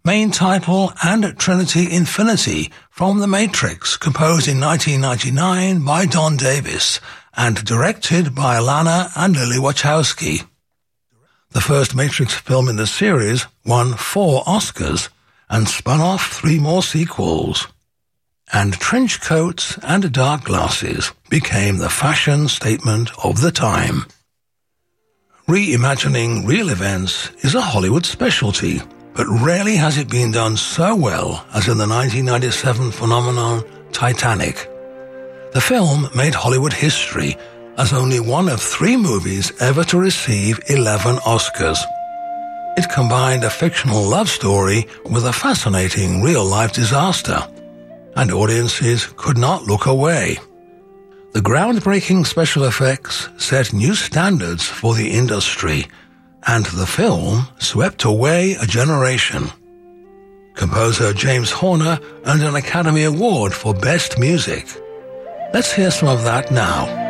main title and Trinity Infinity from The Matrix, composed in 1999 by Don Davis and directed by Lana and Lily Wachowski. The first Matrix film in the series won 4 Oscars and spun off 3 more sequels. And trench coats and dark glasses became the fashion statement of the time. Reimagining real events is a Hollywood specialty, but rarely has it been done so well as in the 1997 phenomenon Titanic. The film made Hollywood history as only one of 3 movies ever to receive 11 Oscars. It combined a fictional love story with a fascinating real-life disaster, and audiences could not look away. The groundbreaking special effects set new standards for the industry, and the film swept away a generation. Composer James Horner earned an Academy Award for Best Music. Let's hear some of that now.